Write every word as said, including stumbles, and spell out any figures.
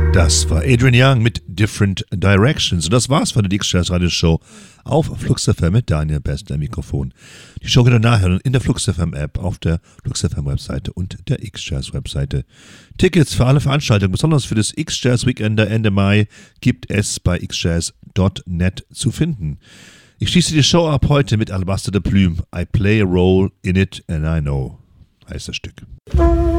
Das war Adrian Young mit Different Directions. Und das war's von der X-Jazz Radio Show auf Flux F M mit Daniel Best am Mikrofon. Die Show könnt ihr nachhören in der Flux F M App, auf der Flux F M Webseite und der X-Jazz Webseite. Tickets für alle Veranstaltungen, besonders für das X-Jazz Weekender Ende Mai, gibt es bei x jazz dot net zu finden. Ich schließe die Show ab heute mit Alabaster de Plume. I play a role in it and I know, heißt das Stück.